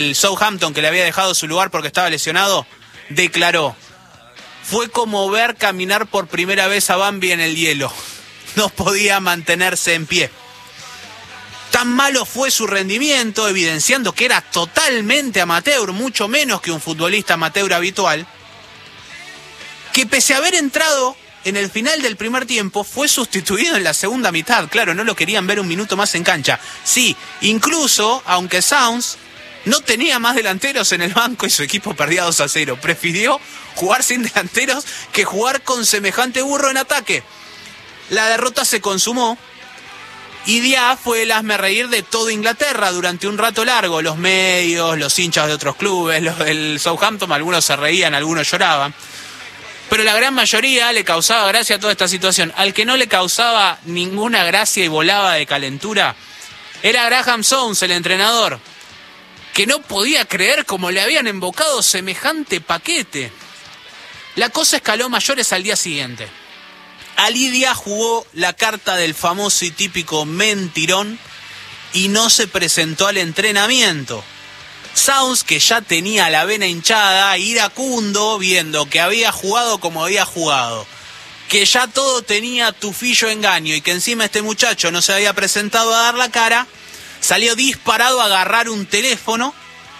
el Southampton, que le había dejado su lugar porque estaba lesionado, declaró: fue como ver caminar por primera vez a Bambi en el hielo. No podía mantenerse en pie. Tan malo fue su rendimiento, evidenciando que era totalmente amateur, mucho menos que un futbolista amateur habitual, que pese a haber entrado en el final del primer tiempo, fue sustituido en la segunda mitad. Claro, no lo querían ver un minuto más en cancha. Sí, incluso, aunque Sounds no tenía más delanteros en el banco y su equipo perdía 2-0, prefirió jugar sin delanteros que jugar con semejante burro en ataque. La derrota se consumó y Díaz fue el hazmerreír de toda Inglaterra durante un rato largo. Los medios, los hinchas de otros clubes, los del Southampton, algunos se reían, algunos lloraban. Pero la gran mayoría le causaba gracia a toda esta situación. Al que no le causaba ninguna gracia y volaba de calentura era Graham Souness, el entrenador, que no podía creer cómo le habían embocado semejante paquete. La cosa escaló mayores al día siguiente. Ali Dia jugó la carta del famoso y típico mentirón y no se presentó al entrenamiento. Souness, que ya tenía la vena hinchada, iracundo, viendo que había jugado como había jugado, que ya todo tenía tufillo engaño y que encima este muchacho no se había presentado a dar la cara, salió disparado a agarrar un teléfono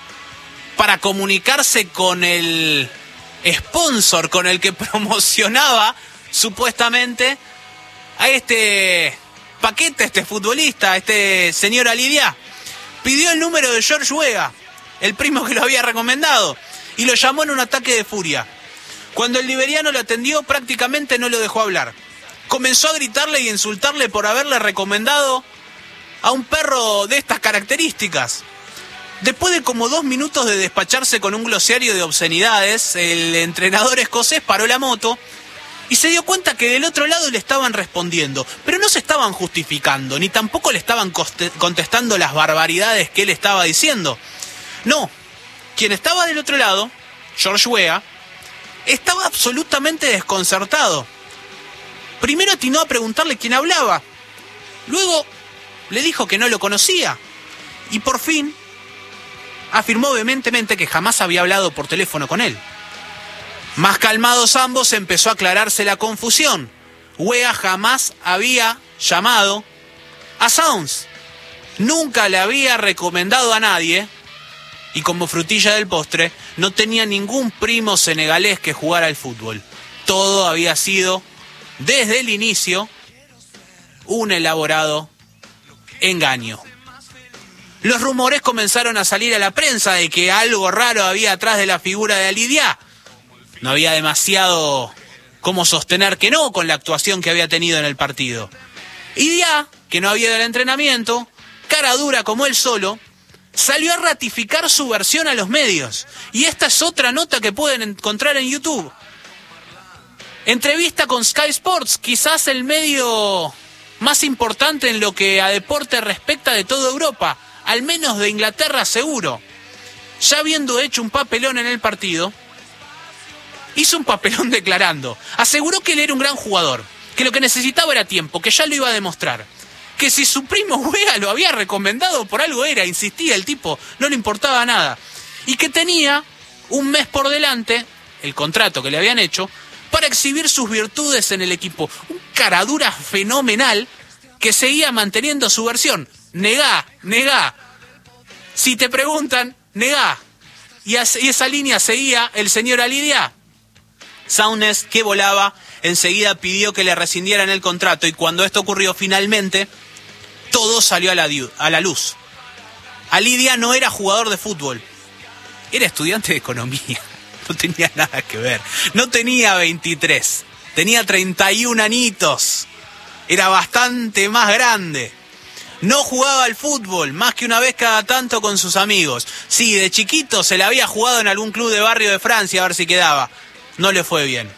para comunicarse con el sponsor con el que promocionaba supuestamente a este paquete, a este futbolista, a este señor Ali Dia. Pidió el número de George Weah, el primo que lo había recomendado, y lo llamó en un ataque de furia. Cuando el liberiano lo atendió, prácticamente no lo dejó hablar. Comenzó a gritarle y insultarle por haberle recomendado a un perro de estas características. Después de como 2 minutos de despacharse con un glossario de obscenidades, el entrenador escocés paró la moto y se dio cuenta que del otro lado le estaban respondiendo, pero no se estaban justificando, ni tampoco le estaban contestando las barbaridades que él estaba diciendo. No, quien estaba del otro lado, George Weah, estaba absolutamente desconcertado. Primero atinó a preguntarle quién hablaba, luego le dijo que no lo conocía y por fin afirmó vehementemente que jamás había hablado por teléfono con él. Más calmados ambos, empezó a aclararse la confusión. Weah jamás había llamado a Souness, nunca le había recomendado a nadie y como frutilla del postre no tenía ningún primo senegalés que jugara al fútbol. Todo había sido, desde el inicio, un elaborado engaño. Los rumores comenzaron a salir a la prensa de que algo raro había atrás de la figura de Ali Dia. No había demasiado cómo sostener que no con la actuación que había tenido en el partido. Y Dia, que no había ido al entrenamiento, cara dura como él solo, salió a ratificar su versión a los medios. Y esta es otra nota que pueden encontrar en YouTube. Entrevista con Sky Sports, quizás el medio más importante en lo que a deporte respecta de toda Europa, al menos de Inglaterra seguro. Ya habiendo hecho un papelón en el partido, hizo un papelón declarando. Aseguró que él era un gran jugador, que lo que necesitaba era tiempo, que ya lo iba a demostrar. Que si su primo Weah lo había recomendado por algo era, insistía el tipo, no le importaba nada. Y que tenía un mes por delante, el contrato que le habían hecho, para exhibir sus virtudes en el equipo. Un caradura fenomenal que seguía manteniendo su versión. Negá. Si te preguntan, negá. Y esa línea seguía el señor Ali Dia. Souness, que volaba, enseguida pidió que le rescindieran el contrato y cuando esto ocurrió finalmente, todo salió a la luz. Ali Dia no era jugador de fútbol, era estudiante de economía. No tenía nada que ver. No tenía 23, tenía 31 añitos. Era bastante más grande. No jugaba al fútbol más que una vez cada tanto con sus amigos. Sí, de chiquito se la había jugado en algún club de barrio de Francia a ver si quedaba. No le fue bien.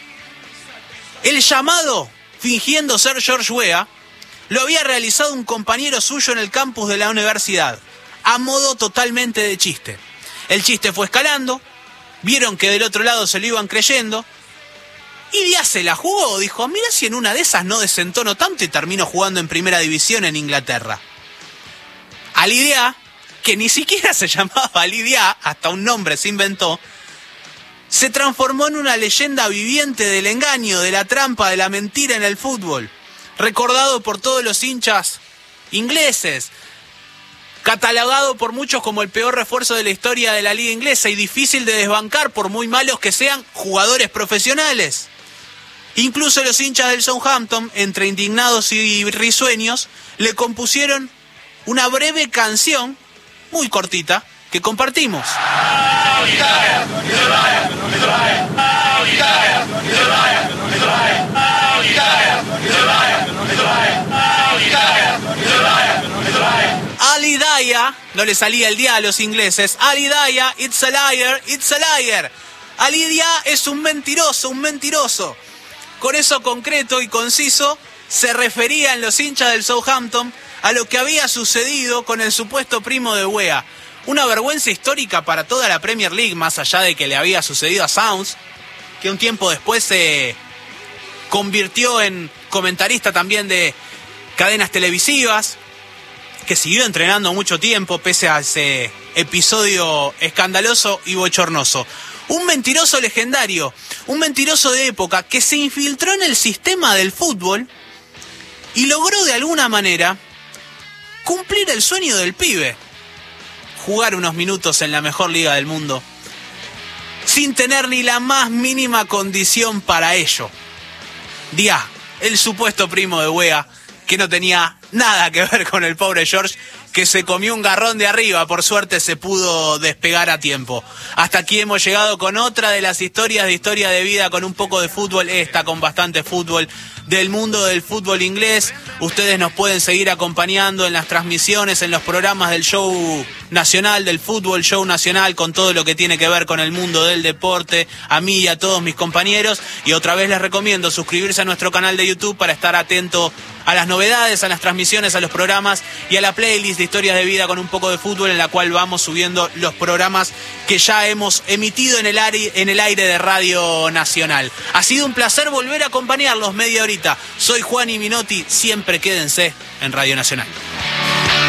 El llamado, fingiendo ser George Weah, lo había realizado un compañero suyo en el campus de la universidad, a modo totalmente de chiste. El chiste fue escalando, vieron que del otro lado se lo iban creyendo, y Díaz se la jugó, dijo, mira si en una de esas no desentono tanto y termino jugando en primera división en Inglaterra. Ali Dia que ni siquiera se llamaba Ali Dia, hasta un nombre se inventó, se transformó en una leyenda viviente del engaño, de la trampa, de la mentira en el fútbol. Recordado por todos los hinchas ingleses, catalogado por muchos como el peor refuerzo de la historia de la liga inglesa y difícil de desbancar por muy malos que sean jugadores profesionales. Incluso los hinchas del Southampton, entre indignados y risueños, le compusieron una breve canción, muy cortita, que compartimos. Ali Dia, no le salía el día a los ingleses. Ali Dia, it's a liar, it's a liar. Ali Dia es un mentiroso, un mentiroso. Con eso concreto y conciso se referían los hinchas del Southampton a lo que había sucedido con el supuesto primo de Weah. Una vergüenza histórica para toda la Premier League, más allá de que le había sucedido a Sounds, que un tiempo después se convirtió en comentarista también de cadenas televisivas, que siguió entrenando mucho tiempo pese a ese episodio escandaloso y bochornoso. Un mentiroso legendario, un mentiroso de época que se infiltró en el sistema del fútbol y logró de alguna manera cumplir el sueño del pibe. Jugar unos minutos en la mejor liga del mundo sin tener ni la más mínima condición para ello. Dia, el supuesto primo de Weah, que no tenía nada que ver con el pobre George, que se comió un garrón de arriba, por suerte se pudo despegar a tiempo. Hasta aquí hemos llegado con otra de las historia de vida, con un poco de fútbol, esta con bastante fútbol, del mundo del fútbol inglés. Ustedes nos pueden seguir acompañando en las transmisiones, en los programas del show nacional, del fútbol show nacional, con todo lo que tiene que ver con el mundo del deporte, a mí y a todos mis compañeros. Y otra vez les recomiendo suscribirse a nuestro canal de YouTube para estar atento a las novedades, a las transmisiones, a los programas y a la playlist de historias de vida con un poco de fútbol, en la cual vamos subiendo los programas que ya hemos emitido en el aire de Radio Nacional. Ha sido un placer volver a acompañarlos media horita. Soy Juan y Minotti, siempre quédense en Radio Nacional.